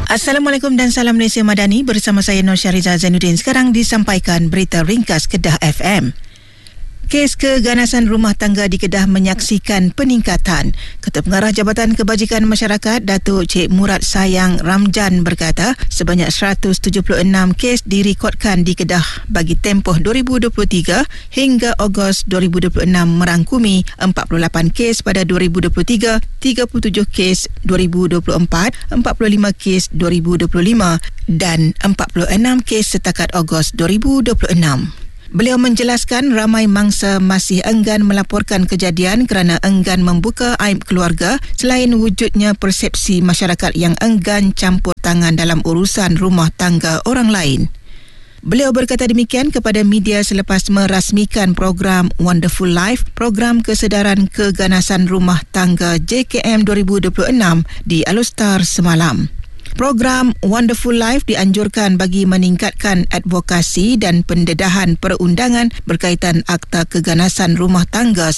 Assalamualaikum dan salam Malaysia Madani, bersama saya Nur Syariza Zainuddin. Sekarang disampaikan berita ringkas Kedah FM. Kes keganasan rumah tangga di Kedah menyaksikan peningkatan. Ketua Pengarah Jabatan Kebajikan Masyarakat Datuk Cik Murad Sayang Ramjan berkata sebanyak 176 kes direkodkan di Kedah bagi tempoh 2023 hingga Ogos 2026, merangkumi 48 kes pada 2023, 37 kes 2024, 45 kes 2025 dan 46 kes setakat Ogos 2026. Beliau menjelaskan ramai mangsa masih enggan melaporkan kejadian kerana enggan membuka aib keluarga selain wujudnya persepsi masyarakat yang enggan campur tangan dalam urusan rumah tangga orang lain. Beliau berkata demikian kepada media selepas merasmikan program Wonderful Life, program kesedaran keganasan rumah tangga JKM 2026 di Alostar semalam. Program Wonderful Life dianjurkan bagi meningkatkan advokasi dan pendedahan perundangan berkaitan Akta Keganasan Rumah Tangga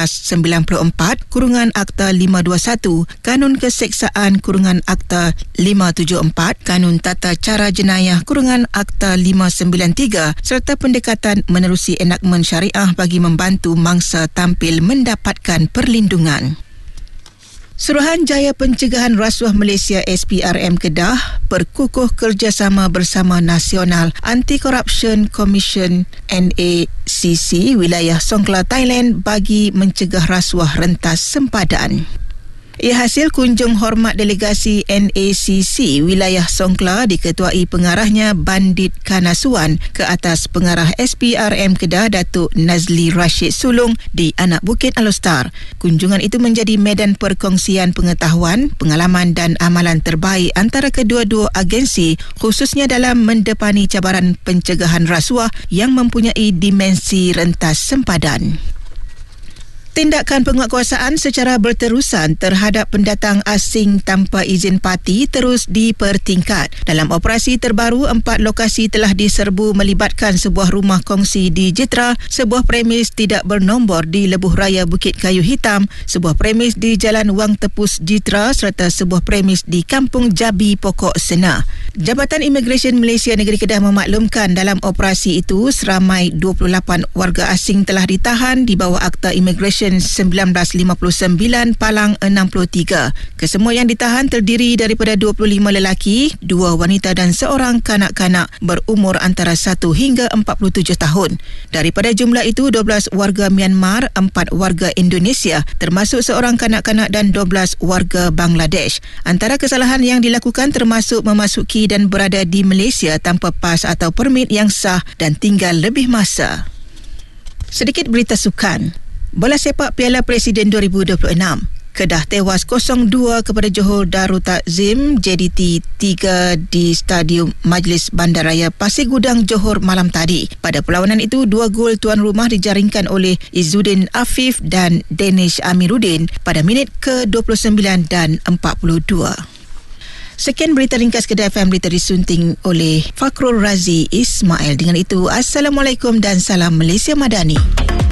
1994 kurungan Akta 521, Kanun Keseksaan kurungan Akta 574, Kanun Tata Cara Jenayah kurungan Akta 593 serta pendekatan menerusi enakmen syariah bagi membantu mangsa tampil mendapatkan perlindungan. Suruhanjaya Pencegahan Rasuah Malaysia SPRM Kedah berkukuh kerjasama bersama Nasional Anti-Corruption Commission NACC wilayah Songkhla, Thailand bagi mencegah rasuah rentas sempadan. Ia hasil kunjung hormat delegasi NACC wilayah Songkhla diketuai pengarahnya Bandit Kanasuan ke atas pengarah SPRM Kedah Datuk Nazli Rashid Sulong di Anak Bukit Alostar. Kunjungan itu menjadi medan perkongsian pengetahuan, pengalaman dan amalan terbaik antara kedua-dua agensi khususnya dalam mendepani cabaran pencegahan rasuah yang mempunyai dimensi rentas sempadan. Tindakan penguatkuasaan secara berterusan terhadap pendatang asing tanpa izin parti terus dipertingkat. Dalam operasi terbaru, 4 lokasi telah diserbu melibatkan sebuah rumah kongsi di Jitra, sebuah premis tidak bernombor di Lebuh Raya Bukit Kayu Hitam, sebuah premis di Jalan Wang Tepus Jitra serta sebuah premis di Kampung Jabi Pokok Sena. Jabatan Imigresen Malaysia Negeri Kedah memaklumkan dalam operasi itu seramai 28 warga asing telah ditahan di bawah Akta Imigresen 1959 Palang 63. Kesemua yang ditahan terdiri daripada 25 lelaki, 2 wanita dan seorang kanak-kanak berumur antara 1 hingga 47 tahun. Daripada jumlah itu, 12 warga Myanmar, 4 warga Indonesia termasuk seorang kanak-kanak dan 12 warga Bangladesh. Antara kesalahan yang dilakukan termasuk memasuki dan berada di Malaysia tanpa pas atau permit yang sah dan tinggal lebih masa. Sedikit berita sukan. Bola sepak Piala Presiden 2026. Kedah tewas 0-2 kepada Johor Darul Takzim JDT 3 di Stadium Majlis Bandaraya Pasir Gudang, Johor malam tadi. Pada perlawanan itu, 2 gol tuan rumah dijaringkan oleh Izzuddin Afif dan Danish Amiruddin pada minit ke-29 dan 42. Sekian berita ringkas Kedah FM, berita disunting oleh Fakrul Razi Ismail. Dengan itu, Assalamualaikum dan salam Malaysia Madani.